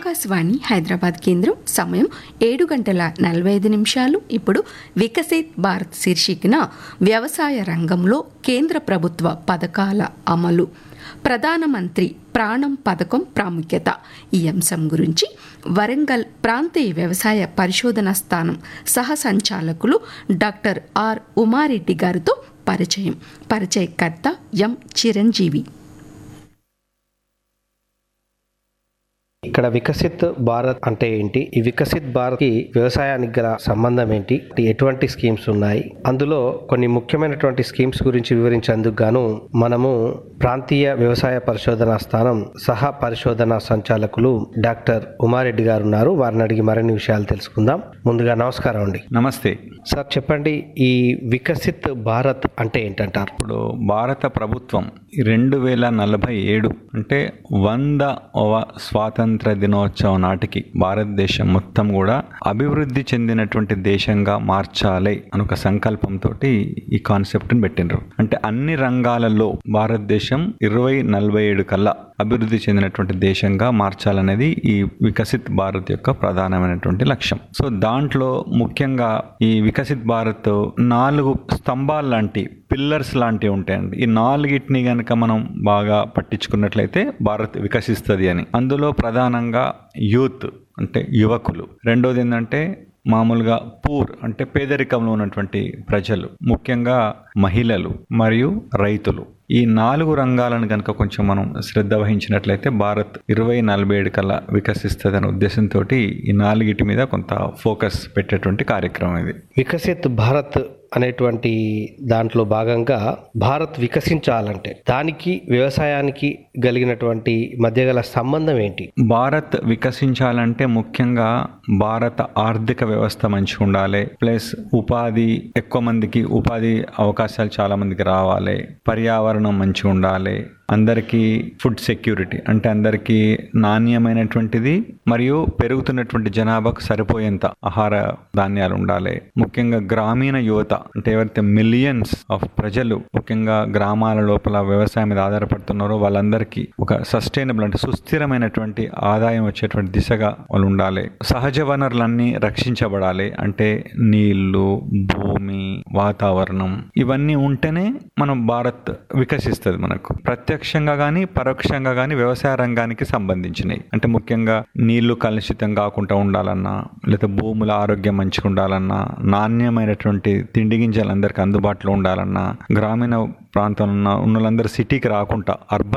ఆకాశవాణి హైదరాబాద్ కేంద్రం. సమయం 7:45. ఇప్పుడు వికసిత్ భారత్ శీర్షికన వ్యవసాయ రంగంలో కేంద్ర ప్రభుత్వ పథకాల అమలు, ప్రధానమంత్రి ప్రాణం పథకం ప్రాముఖ్యత, ఈ అంశం గురించి వరంగల్ ప్రాంతీయ వ్యవసాయ పరిశోధన స్థానం సహ సంచాలకులు డాక్టర్ ఆర్ ఉమారెడ్డి గారితో పరిచయకర్త ఎం చిరంజీవి. ఇక్కడ వికసిత్ భారత్ అంటే ఏంటి, ఈ వికసిత్ భారత్ కి వ్యవసాయానికి గల సంబంధం ఏంటి, ఎటువంటి స్కీమ్స్ ఉన్నాయి, అందులో కొన్ని ముఖ్యమైనటువంటి స్కీమ్స్ గురించి వివరించేందుకు గాను మనము ప్రాంతీయ వ్యవసాయ పరిశోధన స్థానం సహ పరిశోధన సంచాలకులు డాక్టర్ ఉమారెడ్డి గారు ఉన్నారు. వారిని అడిగి మరిన్ని విషయాలు తెలుసుకుందాం. ముందుగా నమస్కారం అండి. నమస్తే సార్, చెప్పండి, ఈ వికసిత్ భారత్ అంటే ఏంటంటారు? ఇప్పుడు భారత ప్రభుత్వం 2047 అంటే 100వ స్వాతంత్ర దినోత్సవం నాటికి భారతదేశం మొత్తం కూడా అభివృద్ధి చెందినటువంటి దేశంగా మార్చాలి అని ఒక సంకల్పంతో ఈ కాన్సెప్ట్ని పెట్టినరు. అంటే అన్ని రంగాలలో భారతదేశం 2047 కల్లా అభివృద్ధి చెందినటువంటి దేశంగా మార్చాలనేది ఈ వికసిత్ భారత్ యొక్క ప్రధానమైనటువంటి లక్ష్యం. సో దాంట్లో ముఖ్యంగా ఈ వికసిత్ భారత్ 4 స్తంభాలు లాంటి, పిల్లర్స్ లాంటివి ఉంటాయండి. ఈ 4టిని గనక మనం బాగా పట్టించుకున్నట్లయితే భారత్ వికసిస్తుంది అని. అందులో ప్రధానంగా యూత్ అంటే యువకులు, రెండోది ఏంటంటే మామూలుగా పూర్ అంటే పేదరికంలో ఉన్నటువంటి ప్రజలు, ముఖ్యంగా మహిళలు మరియు రైతులు. ఈ 4 రంగాలను కనుక కొంచెం మనం శ్రద్ధ వహించినట్లయితే భారత్ 2047 కల్లా వికసిస్తుంది అనే ఉద్దేశంతో ఈ 4టి మీద కొంత ఫోకస్ పెట్టేటువంటి కార్యక్రమం ఇది. వికసిత్ భారత్ అనేటువంటి దాంట్లో భాగంగా భారత్ వికసించాలంటే దానికి వ్యవసాయానికి కలిగినటువంటి మధ్య గల సంబంధం ఏంటి? భారత్ వికసించాలంటే ముఖ్యంగా భారత ఆర్థిక వ్యవస్థ మంచిగా ఉండాలి, ప్లస్ ఉపాధి, ఎక్కువ మందికి ఉపాధి అవకాశాలు చాలా మందికి రావాలి, పర్యావరణం మంచిగా ఉండాలి, అందరికీ ఫుడ్ సెక్యూరిటీ అంటే అందరికీ నాణ్యమైనటువంటిది మరియు పెరుగుతున్నటువంటి జనాభాకు సరిపోయేంత ఆహార ధాన్యాలు ఉండాలి. ముఖ్యంగా గ్రామీణ యువత అంటే ఎవరైతే మిలియన్స్ ఆఫ్ ప్రజలు ముఖ్యంగా గ్రామాల లోపల వ్యవసాయం మీద ఆధారపడుతున్నారో వాళ్ళందరికీ ఒక సస్టైనబుల్ అంటే సుస్థిరమైనటువంటి ఆదాయం వచ్చేటువంటి దిశగా వాళ్ళు ఉండాలి. సహజ వనరులన్నీ రక్షించబడాలి అంటే నీళ్లు, భూమి, వాతావరణం ఇవన్నీ ఉంటేనే మనం భారత్ వికసిస్తుంది. మనకు ప్రత్యక్షంగా కానీ పరోక్షంగా కానీ వ్యవసాయ రంగానికి సంబంధించినవి అంటే ముఖ్యంగా నీళ్లు కలుషితం కాకుండా ఉండాలన్నా, లేదా భూముల ఆరోగ్యం మంచిగా ఉండాలన్నా, నాణ్యమైనటువంటి తిండి గింజలు అందరికీ అందుబాటులో ఉండాలన్నా, గ్రామీణ ప్రాంతంలో ఉన్న వాళ్ళందరూ సిటీకి రాకుండా అర్బన్